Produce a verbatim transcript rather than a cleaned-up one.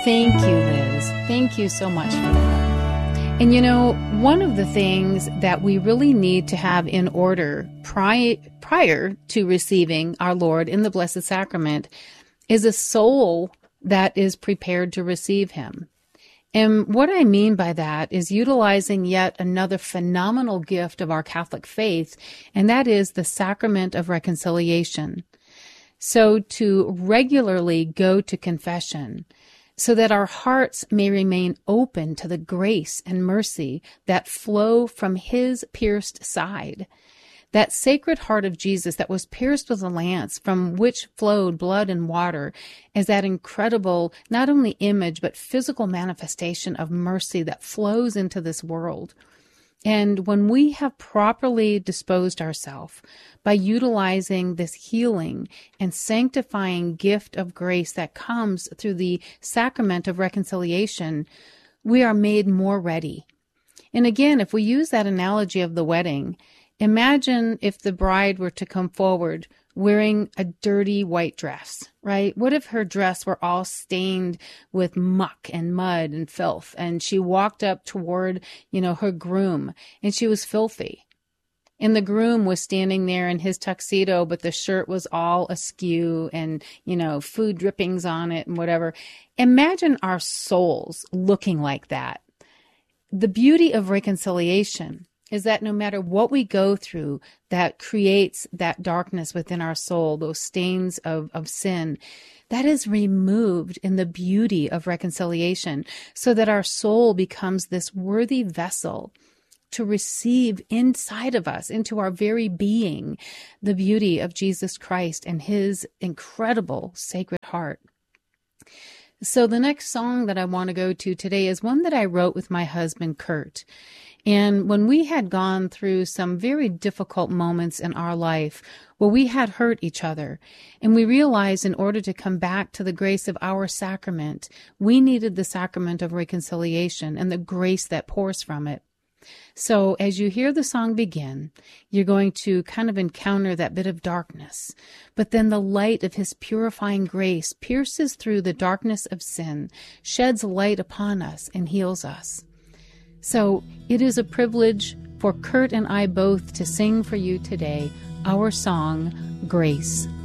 Thank you, Liz. Thank you so much for that. And you know, one of the things that we really need to have in order prior, prior to receiving our Lord in the Blessed Sacrament is a soul that is prepared to receive him. And what I mean by that is utilizing yet another phenomenal gift of our Catholic faith, and that is the sacrament of reconciliation. So to regularly go to confession, so that our hearts may remain open to the grace and mercy that flow from his pierced side. That sacred heart of Jesus that was pierced with a lance from which flowed blood and water is that incredible, not only image, but physical manifestation of mercy that flows into this world. And when we have properly disposed ourselves by utilizing this healing and sanctifying gift of grace that comes through the sacrament of reconciliation, we are made more ready. And again, if we use that analogy of the wedding, imagine if the bride were to come forward wearing a dirty white dress, right? What if her dress were all stained with muck and mud and filth, and she walked up toward, you know, her groom, and she was filthy. And the groom was standing there in his tuxedo, but the shirt was all askew and, you know, food drippings on it and whatever. Imagine our souls looking like that. The beauty of reconciliation is that no matter what we go through that creates that darkness within our soul, those stains of, of sin, that is removed in the beauty of reconciliation so that our soul becomes this worthy vessel to receive inside of us, into our very being, the beauty of Jesus Christ and his incredible sacred heart. So the next song that I want to go to today is one that I wrote with my husband, Kurt. And when we had gone through some very difficult moments in our life where we had hurt each other, and we realized in order to come back to the grace of our sacrament, we needed the sacrament of reconciliation and the grace that pours from it. So as you hear the song begin, you're going to kind of encounter that bit of darkness, but then the light of his purifying grace pierces through the darkness of sin, sheds light upon us, and heals us. So it is a privilege for Kurt and I both to sing for you today our song, Grace.